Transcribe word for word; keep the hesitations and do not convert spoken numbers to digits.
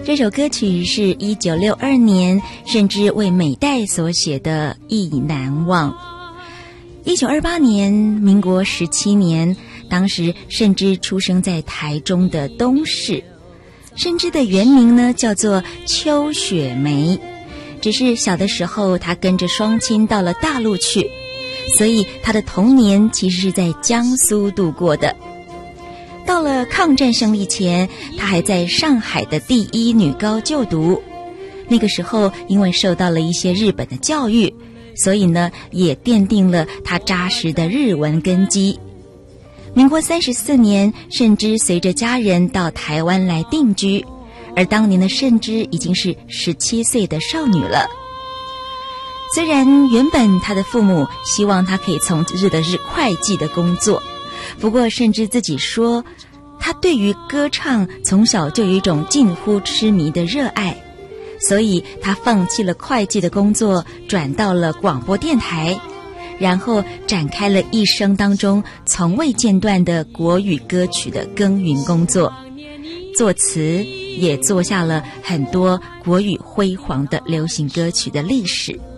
这首歌曲是一九六二年甚至为美代所写的《意难忘》。一九二八年，民国十七年，当时甚至出生在台中的东市，甚至的原名呢叫做邱雪梅，只是小的时候她跟着双亲到了大陆去，所以她的童年其实是在江苏度过的。到了抗战胜利前，她还在上海的第一女高就读，那个时候因为受到了一些日本的教育，所以呢也奠定了她扎实的日文根基。民国三十四年，慎之随着家人到台湾来定居，而当年的慎之已经是十七岁的少女了。虽然原本她的父母希望她可以从事的是会计的工作，不过慎之自己说，她对于歌唱从小就有一种近乎痴迷的热爱，所以她放弃了会计的工作，转到了广播电台，然后展开了一生当中从未间断的国语歌曲的耕耘工作，作词也做下了很多国语辉煌的流行歌曲的历史。